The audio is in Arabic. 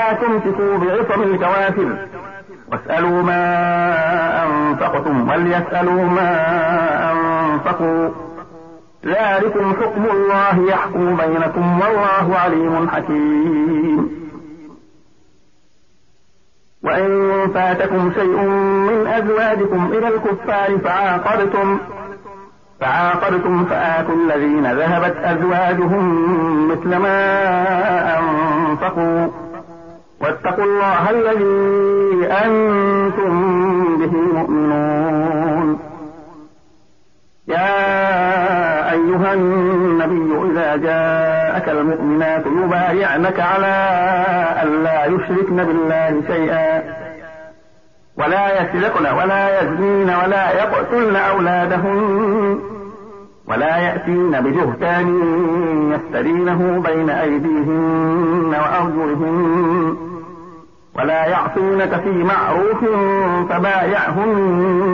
ولا تمسكوا بعصم الكوافر واسألوا ما أنفقتم وليسألوا ما أنفقوا ذلكم حكم الله يحكم بينكم والله عليم حكيم. وإن فاتكم شيء من أزواجكم إلى الكفار فعاقبتم فآتوا الذين ذهبت أزواجهم مثل ما أنفقوا واتقوا الله الذي أنتم به مؤمنون. يا أيها النبي إذا جاءك المؤمنات يبايعنك على أن لا يشركن بالله شيئا ولا يسرقن ولا يزنين ولا يقتلن أولادهن ولا يأتين ببهتان يفترينه بين أيديهن وأرجلهن ولا يعصونك في معروف فبايعهن